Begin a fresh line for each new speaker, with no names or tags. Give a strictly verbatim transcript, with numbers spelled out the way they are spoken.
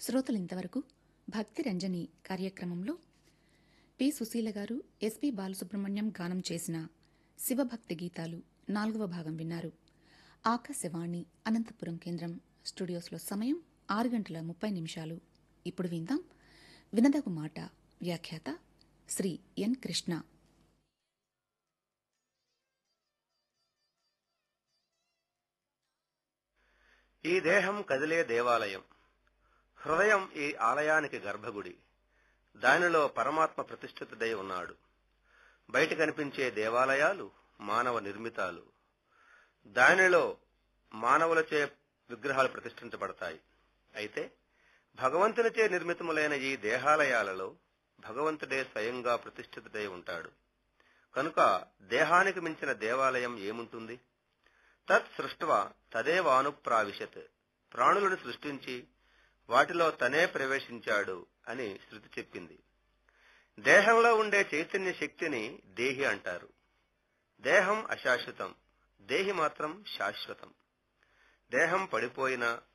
శ్రోతలు ఇంతవరకు భక్తి రంజని కార్యక్రమంలో పి సుశీల గారు, ఎస్పి బాలసుబ్రహ్మణ్యం గానం చేసిన శివభక్తి గీతాలు నాలుగవ భాగం విన్నారు. ఆకాశవాణి అనంతపురం కేంద్రం స్టూడియోస్లో సమయం ఆరు గంటల ముప్పై నిమిషాలు. ఇప్పుడు విందాం వినదగు మాట. వ్యాఖ్యాత శ్రీ ఎన్ కృష్ణ.
ఈ దేహం కదిలే దేవాలయం. హృదయం ఈ ఆలయానికి గర్భగుడి. దానిలో పరమాత్మ ప్రతిష్ఠితుడై ఉన్నాడు. బయట కనిపించే దేవాలయాలు మానవ నిర్మితాలు. దానిలో మానవులచే విగ్రహాలు ప్రతిష్ఠించబడతాయి. అయితే భగవంతునిచే నిర్మితములైన ఈ దేహాలయాలలో భగవంతుడే స్వయంగా ప్రతిష్ఠితుడై ఉంటాడు. కనుక దేహానికి మించిన దేవాలయం ఏముంటుంది? తత్ సృష్ట్వా తదేవానుప్రావిశత్. ప్రాణులను సృష్టించి వాటిలో తనే ప్రవేశించాడు అని శృతి చెప్పింది. దేహంలో ఉండే చైతన్య శక్తిని దేహి అంటారు. దేహం అశాశ్వతం, దేహి మాత్రం శాశ్వతం. దేహం పడిపోయినా